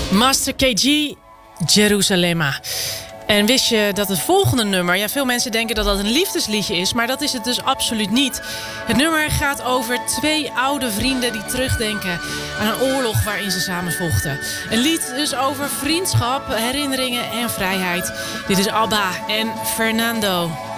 Master KG, Jerusalema. En wist je dat het volgende nummer... Ja, veel mensen denken dat dat een liefdesliedje is... maar dat is het dus absoluut niet. Het nummer gaat over 2 oude vrienden die terugdenken... aan een oorlog waarin ze samen vochten. Een lied dus over vriendschap, herinneringen en vrijheid. Dit is ABBA en Fernando.